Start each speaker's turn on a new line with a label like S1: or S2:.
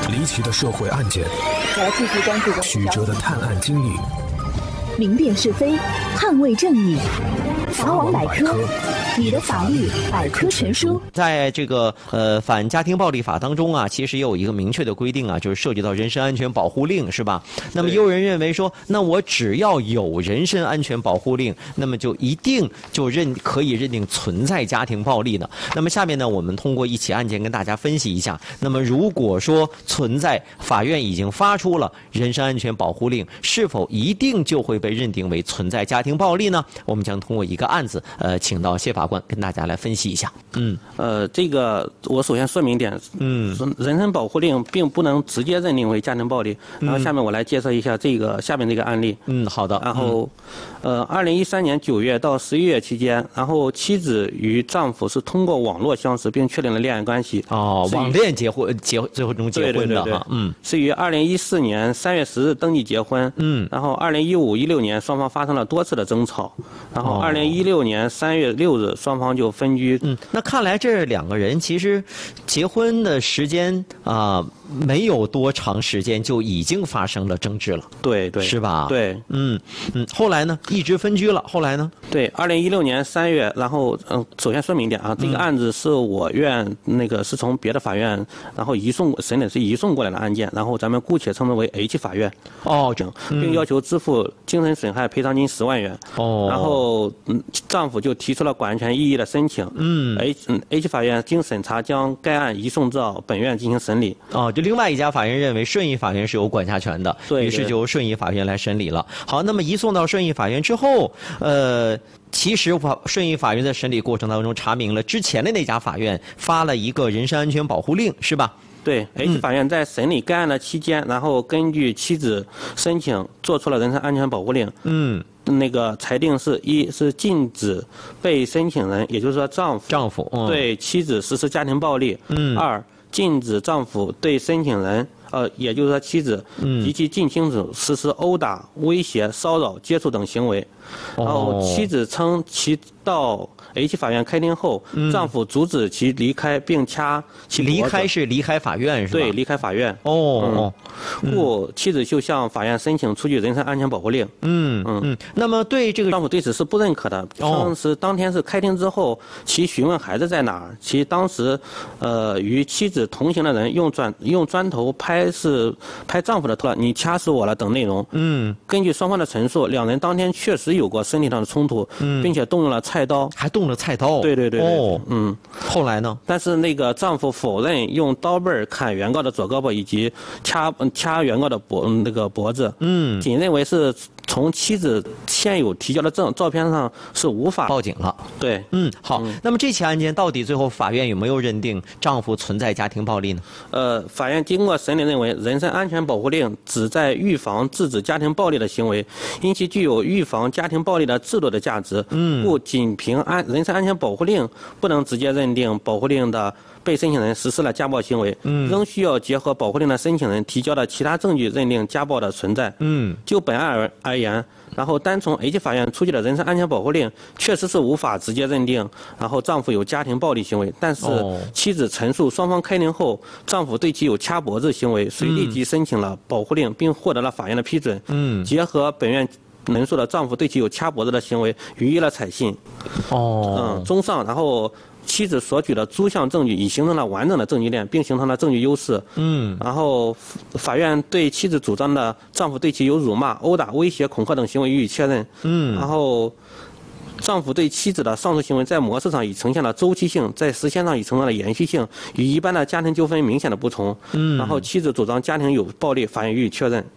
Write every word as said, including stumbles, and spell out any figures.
S1: 离奇的社会案件，
S2: 我要继续关注
S1: 曲折的探案经历，
S2: 明辨是非，捍卫正义。法网百科，你的法律百科全书。
S3: 在这个呃反家庭暴力法当中啊，其实也有一个明确的规定啊，就是涉及到人身安全保护令，是吧？那么也有人认为说，那我只要有人身安全保护令，那么就一定就认可以认定存在家庭暴力的。那么下面呢，我们通过一起案件跟大家分析一下。那么如果说存在法院已经发出了人身安全保护令，是否一定就会被认定为存在家庭暴力呢？我们将通过一个案子，呃，请到谢法官跟大家来分析一下。嗯，
S4: 呃，这个我首先说明一点，嗯，人身保护令并不能直接认定为家庭暴力。然后下面我来介绍一下这个下面这个案例。
S3: 嗯，好的。
S4: 然后，呃，二零一三年九月到十一月期间，然后妻子与丈夫是通过网络相识并确定了恋爱关系。
S3: 哦，网恋结婚结最后中结婚的哈。
S4: 对对对对，嗯，是于二零一四年三月十日登记结婚。嗯，然后二零一五一六年双方发生了多次的争吵，然后二零一六年三月六日双方就分居。
S3: 嗯，那看来这两个人其实结婚的时间啊、呃、没有多长时间就已经发生了争执了。
S4: 对对，
S3: 是吧？
S4: 对，
S3: 嗯嗯，后来呢，一直分居了。后来呢？
S4: 对，二零一六年三月，然后嗯，首先说明一点啊，这个案子是我院那个是从别的法院，然后移送审理是移送过来的案件，然后咱们姑且称之为 H 法院。
S3: 哦，这、
S4: 嗯，并要求支付精神损害赔偿金十万元。哦，然后嗯，丈夫就提出了管权异议的申请。嗯 ，H 嗯 H 法院经审查，将该案移送到本院进行审理。
S3: 哦，就另外一家法院认为顺义法院是有管辖权的，
S4: 对，
S3: 于是就由顺义法院来审理了。好，那么移送到顺义法院之后，呃。其实法顺义法院在审理过程当中查明了之前的那家法院发了一个人身安全保护令，是吧？
S4: 对 ，H 法院在审理该案的期间，然后根据妻子申请做出了人身安全保护令。嗯，那个裁定是一是禁止被申请人，也就是说丈夫
S3: 丈夫、嗯、
S4: 对妻子实施家庭暴力。嗯，二禁止丈夫对申请人。呃，也就是说，妻子及其近亲属实施殴打、威胁、骚扰、接触等行为。然后，妻子称其到 H 法院开庭后，丈夫阻止其离开，并掐其
S3: 离开是离开法院是吧？
S4: 对，离开法院。
S3: 哦，
S4: 嗯、故妻子就向法院申请出具人身安全保护令。
S3: 嗯嗯嗯。那么对这个
S4: 丈夫对此是不认可的。当时当天是开庭之后，其询问孩子在哪儿，其当时呃与妻子同行的人用砖用砖头拍。是拍丈夫的头，你掐死我了等内容。嗯，根据双方的陈述，两人当天确实有过身体上的冲突，嗯，并且动用了菜刀，
S3: 还动了菜刀。
S4: 对对对对。哦，嗯。
S3: 后来呢？
S4: 但是那个丈夫否认用刀背砍原告的左胳膊以及掐掐原告的脖那个脖子。嗯，仅认为是从妻子现有提交的证照片上是无法
S3: 报警了。
S4: 对，
S3: 嗯，好。嗯、那么这起案件到底最后法院有没有认定丈夫存在家庭暴力呢？呃，
S4: 法院经过审理认为，人身安全保护令旨在预防制止家庭暴力的行为，因其具有预防家庭暴力的制度的价值。嗯，故仅凭安人身安全保护令不能直接认定保护令的被申请人实施了家暴行为。嗯，仍需要结合保护令的申请人提交的其他证据认定家暴的存在。嗯，就本案而而言。然后单从 H 法院出具的人身安全保护令，确实是无法直接认定，然后丈夫有家庭暴力行为。但是妻子陈述双方开庭后，丈夫对其有掐脖子行为，遂立即申请了保护令，并获得了法院的批准。嗯，结合本院能述的丈夫对其有掐脖子的行为，予以了采信。哦，嗯，综上，然后。妻子所举的诸项证据已形成了完整的证据链，并形成了证据优势。嗯，然后法院对妻子主张的丈夫对其有辱骂、殴打、威胁、恐吓等行为予以确认。嗯，然后丈夫对妻子的上述行为在模式上已呈现了周期性，在时间上已呈现了延续性，与一般的家庭纠纷明显的不同。嗯，然后妻子主张家庭有暴力，法院予以确认。